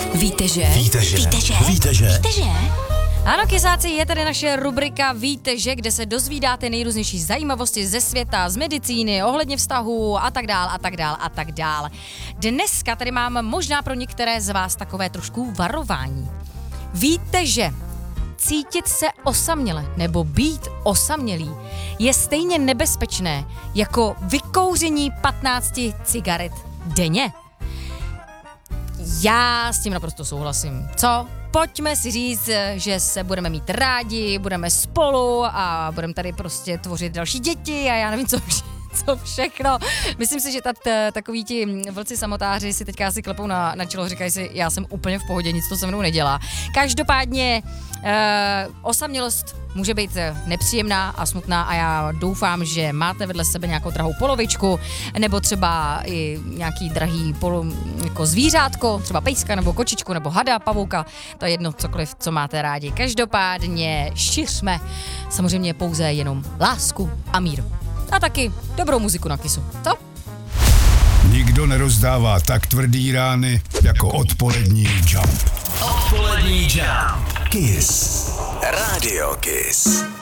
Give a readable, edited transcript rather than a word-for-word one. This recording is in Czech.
Víte, že? Víte, že? Víte, že? Víte, že? Víte, že? Ano, kysáci, je tady naše rubrika Víte, že? Kde se dozvídáte nejrůznější zajímavosti ze světa, z medicíny, ohledně vztahů a tak dál, a tak dál, a tak dál. Dneska tady mám možná pro některé z vás takové trošku varování. Víte, že cítit se osaměle nebo být osamělý je stejně nebezpečné jako vykouření 15 cigaret denně? Já s tím naprosto souhlasím. Co? Pojďme si říct, že se budeme mít rádi, budeme spolu a budeme tady prostě tvořit další děti a já nevím, co všechno. Myslím si, že takoví ti vlci samotáři si teďka asi klepou na čelo, říkají si, já jsem úplně v pohodě, nic to se mnou nedělá. Každopádně osamělost může být nepříjemná a smutná a já doufám, že máte vedle sebe nějakou drahou polovičku nebo třeba i nějaký drahý jako zvířátko, třeba pejska nebo kočičku nebo hada, pavouka, to je jedno cokoliv, co máte rádi. Každopádně šiřme samozřejmě pouze jenom lásku a mír. A taky dobrou muziku na Kissu. Co? Nikdo nerozdává tak tvrdý rány jako odpolední Jump. Odpolední Jump. Kiss. Radio Kiss.